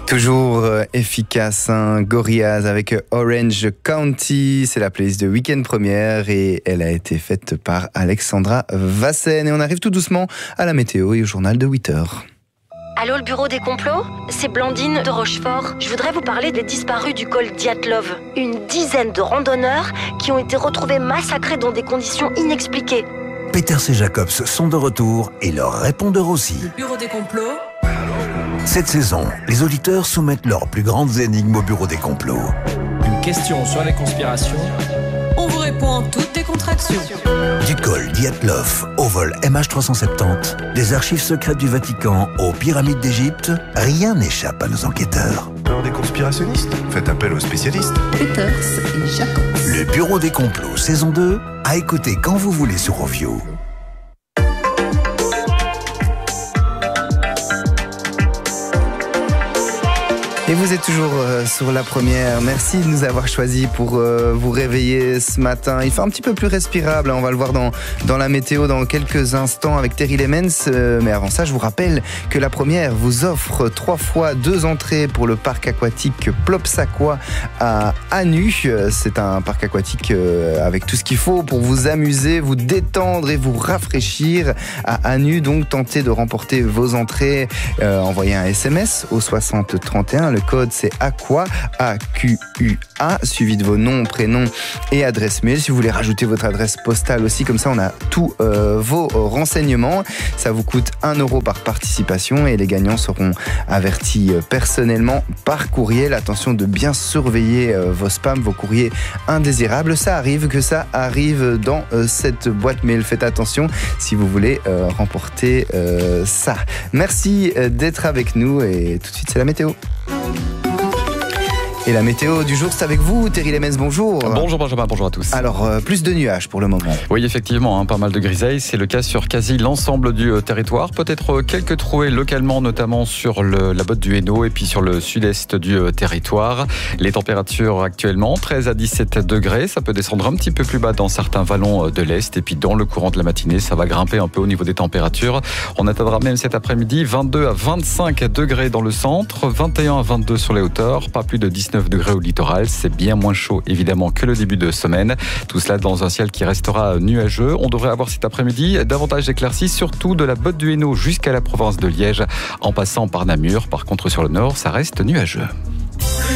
Toujours efficace, Gorillaz avec Orange County. C'est la playlist de Week-end Première et elle a été faite par Alexandra Vassen. Et on arrive tout doucement à la météo et au journal de 8h. Allô, le bureau des complots ? C'est Blandine de Rochefort. Je voudrais vous parler des disparus du col Dyatlov. Une dizaine de randonneurs qui ont été retrouvés massacrés dans des conditions inexpliquées. Peters et Jacobs sont de retour et leurs répondeurs aussi. Le bureau des complots. Cette saison, les auditeurs soumettent leurs plus grandes énigmes au bureau des complots. Une question sur les conspirations. On vous répond en toute décontraction. Du col Dyatlov au vol MH370, des archives secrètes du Vatican aux pyramides d'Égypte, rien n'échappe à nos enquêteurs. Alors des conspirationnistes, faites appel aux spécialistes. Peters et Jacobs. Le bureau des complots, saison 2, à écouter quand vous voulez sur Rovio. Et vous êtes toujours sur la première. Merci de nous avoir choisis pour vous réveiller ce matin. Il fait un petit peu plus respirable. On va le voir dans la météo dans quelques instants avec Terry Lemens. Mais avant ça, je vous rappelle que la première vous offre 3 fois 2 entrées pour le parc aquatique Plopsacois à Anu. C'est un parc aquatique avec tout ce qu'il faut pour vous amuser, vous détendre et vous rafraîchir à Anu. Donc, tentez de remporter vos entrées. Envoyez un SMS au 6031. Le code, c'est AQUA, A-Q-U-A, suivi de vos noms, prénoms et adresse mail. Si vous voulez rajouter votre adresse postale aussi, comme ça, on a tous vos renseignements. Ça vous coûte 1 € par participation et les gagnants seront avertis personnellement par courriel. Attention de bien surveiller vos spams, vos courriers indésirables. Ça arrive que ça arrive dans cette boîte mail. Faites attention si vous voulez remporter ça. Merci d'être avec nous et tout de suite, c'est la météo. Et la météo du jour, c'est avec vous, Terry Lemens, bonjour. Bonjour Benjamin, bonjour à tous. Alors, plus de nuages pour le moment. Oui, effectivement, pas mal de grisailles. C'est le cas sur quasi l'ensemble du territoire. Peut-être quelques trouées localement, notamment sur la botte du Hainaut et puis sur le sud-est du territoire. Les températures actuellement, 13 à 17 degrés. Ça peut descendre un petit peu plus bas dans certains vallons de l'Est. Et puis dans le courant de la matinée, ça va grimper un peu au niveau des températures. On atteindra même cet après-midi 22 à 25 degrés dans le centre, 21 à 22 sur les hauteurs, pas plus de 19 degrés au littoral. C'est bien moins chaud évidemment que le début de semaine. Tout cela dans un ciel qui restera nuageux. On devrait avoir cet après-midi davantage d'éclaircies, surtout de la botte du Hainaut jusqu'à la province de Liège en passant par Namur. Par contre sur le nord, ça reste nuageux.